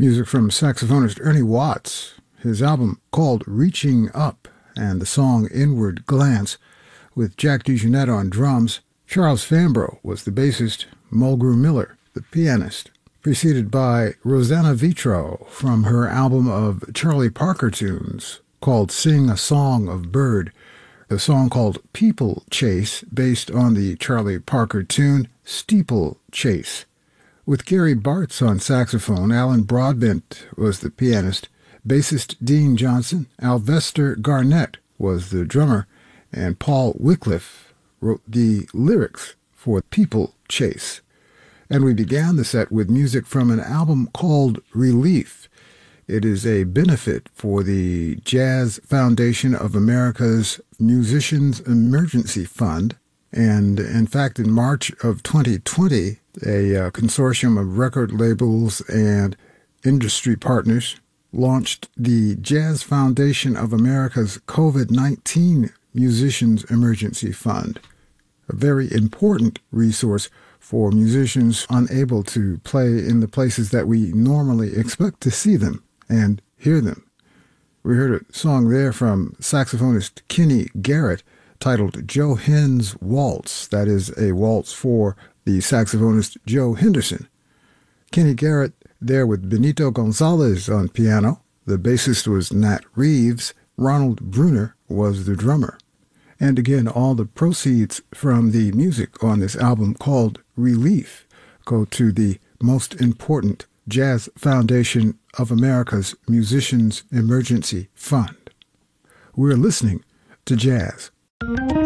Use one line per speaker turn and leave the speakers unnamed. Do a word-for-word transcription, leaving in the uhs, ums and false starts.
Music from saxophonist Ernie Watts, his album called Reaching Up, and the song Inward Glance, with Jack DeJohnette on drums. Charles Fambrough was the bassist, Mulgrew Miller, the pianist, preceded by Rosanna Vitro from her album of Charlie Parker tunes called Sing a Song of Bird, a song called People Chase, based on the Charlie Parker tune Steeple Chase. With Gary Bartz on saxophone, Alan Broadbent was the pianist, bassist Dean Johnson, Alvester Garnett was the drummer, and Paul Wycliffe wrote the lyrics for People Chase. And we began the set with music from an album called Relief. It is a benefit for the Jazz Foundation of America's Musicians Emergency Fund. And in fact, in March of twenty twenty, a uh, consortium of record labels and industry partners launched the Jazz Foundation of America's COVID nineteen Musicians Emergency Fund, a very important resource for musicians unable to play in the places that we normally expect to see them and hear them. We heard a song there from saxophonist Kenny Garrett titled Joe Henn's Waltz. That is a waltz for the saxophonist Joe Henderson. Kenny Garrett there with Benito Gonzalez on piano. The bassist was Nat Reeves. Ronald Bruner was the drummer. And again, all the proceeds from the music on this album called Relief go to the most important Jazz Foundation of America's Musicians Emergency Fund. We're listening to jazz.
Thank you.